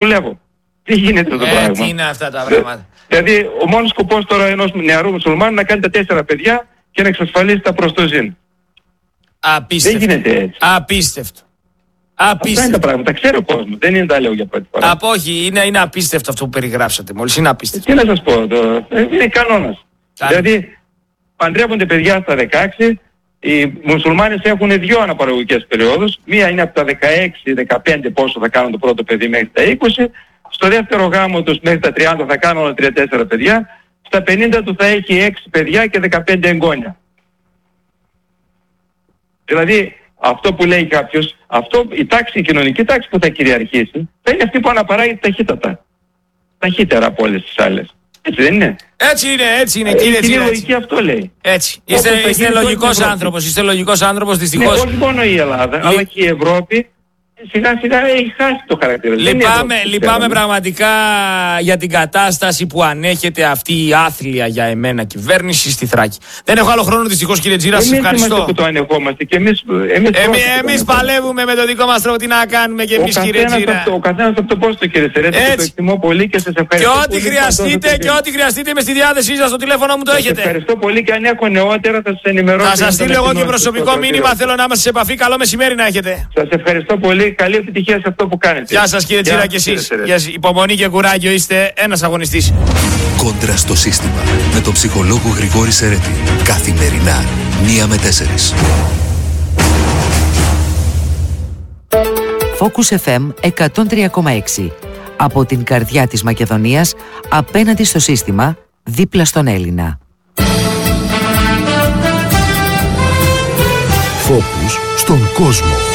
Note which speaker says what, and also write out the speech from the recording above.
Speaker 1: δουλεύω. Τι γίνεται το πράγμα?
Speaker 2: Τι είναι αυτά τα πράγματα?
Speaker 1: Δηλαδή, ο μόνος σκοπός τώρα ενός νεαρού μουσουλμάνου να κάνει τα 4 παιδιά και να εξασφαλίσει τα προστοζήν.
Speaker 2: Απίστευτο.
Speaker 1: Δεν γίνεται έτσι.
Speaker 2: Απίστευτο.
Speaker 1: Αυτά είναι τα πράγματα. Τα ξέρει ο κόσμος. Δεν είναι τα λέω για πρώτη φορά.
Speaker 2: Όχι, είναι απίστευτο αυτό που περιγράψατε μόλις. Είναι απίστευτο.
Speaker 1: Τι να σας πω, είναι κανόνας. Δηλαδή, παντρεύονται παιδιά στα 16, οι μουσουλμάνες έχουν 2 αναπαραγωγικές περιόδους. Μία είναι από τα 16-15 πόσο θα κάνουν το πρώτο παιδί μέχρι τα 20. Στο δεύτερο γάμο τους μέχρι τα 30 θα κάνουν όλα 3-4 παιδιά. Στα 50 του θα έχει 6 παιδιά και 15 εγγόνια. Δηλαδή, αυτό που λέει κάποιος, η κοινωνική τάξη που θα κυριαρχήσει, θα είναι αυτή που αναπαράγει ταχύτατα. Ταχύτερα από όλες τις άλλες. Έτσι δεν είναι?
Speaker 2: Έτσι είναι κύριε Τζίρα.
Speaker 1: Είναι λογική, αυτό λέει.
Speaker 2: Έτσι. Είστε λογικός άνθρωπος. Είστε λογικός άνθρωπος, δυστυχώς.
Speaker 1: Ναι, όχι μόνο η Ελλάδα, αλλά και η Ευρώπη σιγά σιγά έχει χάσει το χαρακτήρα.
Speaker 2: Λυπάμαι πραγματικά για την κατάσταση που ανέχεται αυτή η άθλια για εμένα κυβέρνηση στη Θράκη. Δεν έχω άλλο χρόνο δυστυχώς κύριε Τζίρα, σας ευχαριστώ.
Speaker 1: Εμείς που το ανεχόμαστε και
Speaker 2: εμείς παλεύουμε με τον δικό μας τρόπο. Τι να κάνουμε και εμείς κύριε Τζίρα?
Speaker 1: Ο καθένας από το πόστο κύριε Σερέτη, το εκτιμώ πολύ και σας ευχαριστώ.
Speaker 2: Και ό,τι χρειαστείτε με στη διάθεσή σας, το τηλέφωνο μου το έχετε.
Speaker 1: Σας ευχαριστώ πολύ και αν έχω νεότερα θα σας ενημερώσω.
Speaker 2: Θα σας στείλω εγώ και προσωπικό μήνυμα, θέλω να είμαστε σε επαφή. Καλό μεσημέρι να έχετε.
Speaker 1: Σας ευχαριστώ πολύ. Καλή επιτυχία σε αυτό που κάνετε.
Speaker 2: Γεια σας κύριε Τζίρα και εσείς. Υπομονή και κουράγιο, είστε ένας αγωνιστής.
Speaker 3: Κόντρα στο σύστημα με τον ψυχολόγο Γρηγόρη Σερέτη. Καθημερινά 1 με 4.
Speaker 4: Focus FM 103,6. Από την καρδιά της Μακεδονίας, απέναντι στο σύστημα, δίπλα στον Έλληνα.
Speaker 3: Focus στον κόσμο.